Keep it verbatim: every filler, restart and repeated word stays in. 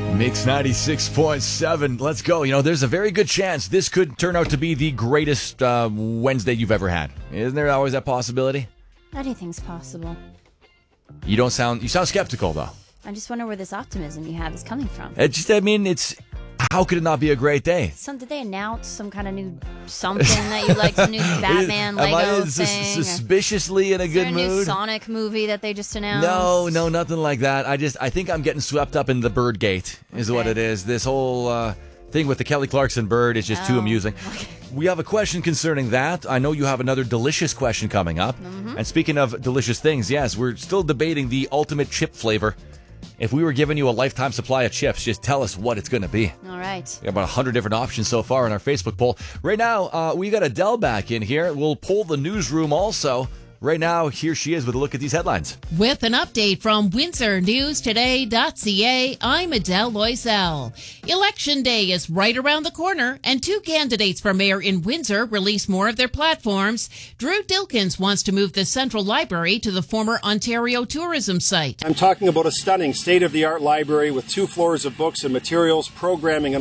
Mix ninety-six point seven. Let's go. You know, there's a very good chance this could turn out to be the greatest uh, Wednesday you've ever had. Isn't there always that possibility? Anything's possible. You don't sound, you sound skeptical, though. I just wonder where this optimism you have is coming from. It just, I mean, it's, how could it not be a great day? Some, did they announce some kind of new something that you like, some new Batman Lego Am I thing? sus- suspiciously in a Is good there a mood? new Sonic movie that they just announced? No, no, nothing like that. I just, I think I'm getting swept up in the bird gate, is Okay. what it is. This whole uh, thing with the Kelly Clarkson bird is just too Oh, amusing. okay. We have a question concerning that. I know you have another delicious question coming up. Mm-hmm. And speaking of delicious things, yes, we're still debating the ultimate chip flavor. If we were giving you a lifetime supply of chips, just tell us what it's going to be. All right. We have about one hundred different options so far in our Facebook poll. Right now, uh, we got Adele back in here. We'll poll the newsroom also. Right now, here she is with a look at these headlines. With an update from Windsor News Today dot C A, I'm Adele Loisel. Election Day is right around the corner, and two candidates for mayor in Windsor release more of their platforms. Drew Dilkins wants to move the Central Library to the former Ontario tourism site. I'm talking about a stunning state-of-the-art library with two floors of books and materials, programming, and